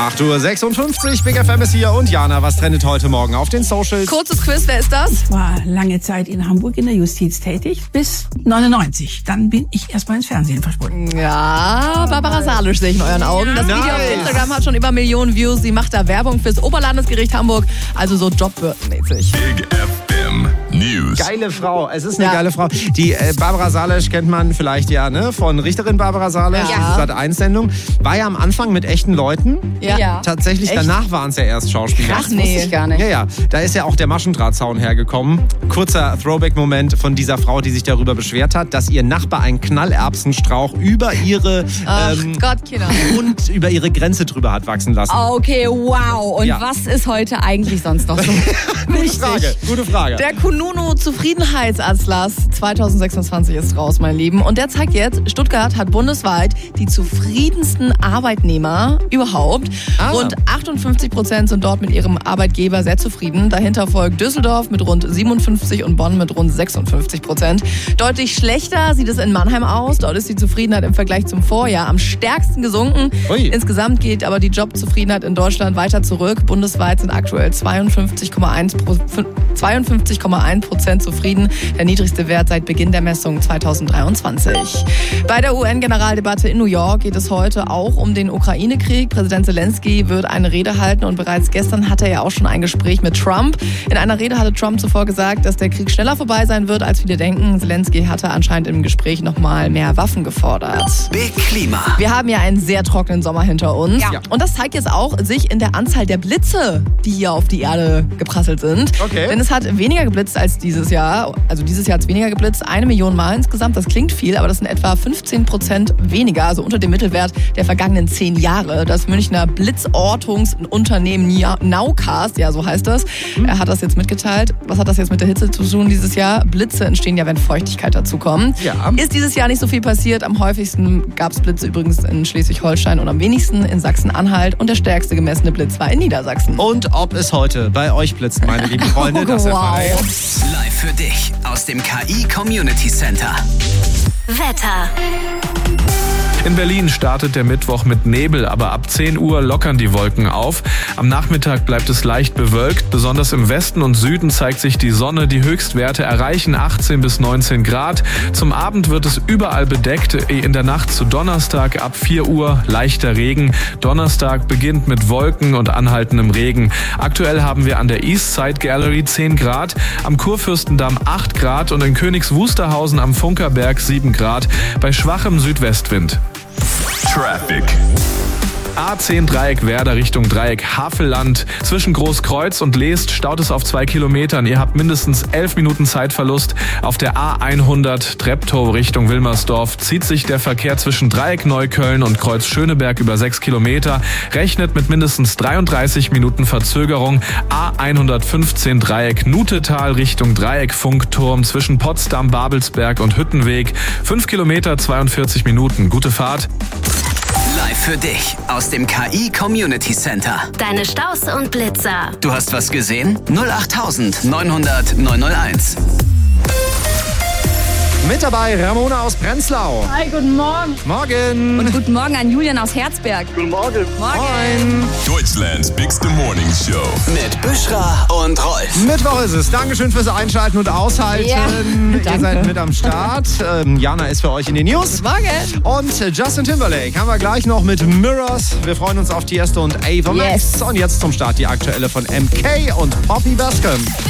8:56 Uhr, Big FM ist hier und Jana, was trendet heute Morgen auf den Socials? Kurzes Quiz, wer ist das? Ich war lange Zeit in Hamburg in der Justiz tätig, bis 99. Dann bin ich erstmal ins Fernsehen verschwunden. Ja, Barbara Salisch sehe ich in euren Augen. Das Video auf Instagram hat schon über Millionen Views. Sie macht da Werbung fürs Oberlandesgericht Hamburg, also so Jobbörsenmäßig. Big FM News. Geile Frau, es ist eine geile Frau. Die Barbara Salisch kennt man vielleicht von Richterin Barbara Salisch, Sat.1-Sendung. War ja am Anfang mit echten Leuten. Ja. Tatsächlich, Echt? Danach waren es ja erst Schauspieler. Ach nee. Wusste ich gar nicht. Ja, da ist ja auch der Maschendrahtzaun hergekommen. Kurzer Throwback-Moment von dieser Frau, die sich darüber beschwert hat, dass ihr Nachbar einen Knallerbsenstrauch über ihre und über ihre Grenze drüber hat wachsen lassen. Okay, wow. Und was ist heute eigentlich sonst noch so? Gute Frage. Der Kununu Zufriedenheitsatlas 2026 ist raus, mein Lieben. Und der zeigt jetzt, Stuttgart hat bundesweit die zufriedensten Arbeitnehmer überhaupt. Rund 58% sind dort mit ihrem Arbeitgeber sehr zufrieden. Dahinter folgt Düsseldorf mit rund 57% und Bonn mit rund 56%. Deutlich schlechter sieht es in Mannheim aus. Dort ist die Zufriedenheit im Vergleich zum Vorjahr am stärksten gesunken. Ui. Insgesamt geht aber die Jobzufriedenheit in Deutschland weiter zurück. Bundesweit sind aktuell 52,1% zufrieden. Der niedrigste Wert seit Beginn der Messung 2023. Bei der UN-Generaldebatte in New York geht es heute auch um den Ukraine-Krieg. Präsident Zelensky wird eine Rede halten und bereits gestern hatte er ja auch schon ein Gespräch mit Trump. In einer Rede hatte Trump zuvor gesagt, dass der Krieg schneller vorbei sein wird, als viele denken. Zelensky hatte anscheinend im Gespräch nochmal mehr Waffen gefordert. Big Klima. Wir haben ja einen sehr trockenen Sommer hinter uns. Ja. Und das zeigt jetzt auch sich in der Anzahl der Blitze, die hier auf die Erde geprasselt sind. Okay. Denn es hat weniger geblitzt als dieses Jahr. Also dieses Jahr hat es weniger geblitzt. 1 Million Mal insgesamt. Das klingt viel, aber das sind etwa 15% weniger. Also unter dem Mittelwert der vergangenen 10 Jahre. Das Münchner Blitzortungsunternehmen Nowcast, ja so heißt das, er hat das jetzt mitgeteilt. Was hat das jetzt mit der Hitze zu tun dieses Jahr? Blitze entstehen ja, wenn Feuchtigkeit dazukommt. Ja. Ist dieses Jahr nicht so viel passiert. Am häufigsten gab es Blitze übrigens in Schleswig-Holstein und am wenigsten in Sachsen-Anhalt. Und der stärkste gemessene Blitz war in Niedersachsen. Und ob es heute bei euch blitzt, meine lieben Freunde, das erfahre ich. Live für dich aus dem KI Community Center. Wetter. In Berlin startet der Mittwoch mit Nebel, aber ab 10 Uhr lockern die Wolken auf. Am Nachmittag bleibt es leicht bewölkt. Besonders im Westen und Süden zeigt sich die Sonne. Die Höchstwerte erreichen 18 bis 19 Grad. Zum Abend wird es überall bedeckt. In der Nacht zu Donnerstag ab 4 Uhr leichter Regen. Donnerstag beginnt mit Wolken und anhaltendem Regen. Aktuell haben wir an der Eastside Gallery 10 Grad, am Kurfürstendamm 8 Grad und in Königs Wusterhausen am Funkerberg 7 Grad bei schwachem Südwestwind. Traffic. A10 Dreieck Werder Richtung Dreieck Havelland. Zwischen Großkreuz und Leest staut es auf 2 Kilometern. Ihr habt mindestens 11 Minuten Zeitverlust. Auf der A100 Treptow Richtung Wilmersdorf zieht sich der Verkehr zwischen Dreieck Neukölln und Kreuz Schöneberg über 6 Kilometer. Rechnet mit mindestens 33 Minuten Verzögerung. A115 Dreieck Nutetal Richtung Dreieck Funkturm zwischen Potsdam, Babelsberg und Hüttenweg. 5 Kilometer, 42 Minuten. Gute Fahrt. Live für dich aus dem KI Community Center. Deine Staus und Blitzer. Du hast was gesehen? 08000 900 901. Mit dabei Ramona aus Prenzlau. Hi, guten Morgen. Morgen. Und guten Morgen an Julian aus Herzberg. Guten Morgen. Moin. Deutschlands Bigste Morning Show. Mit Büschra und Rolf. Mittwoch ist es. Dankeschön fürs Einschalten und Aushalten. Ja, Ihr seid mit am Start. Jana ist für euch in den News. Morgen. Und Justin Timberlake haben wir gleich noch mit Mirrors. Wir freuen uns auf Tiesto und Ava Max. Yes. Und jetzt zum Start die aktuelle von MK und Poppy Bascom.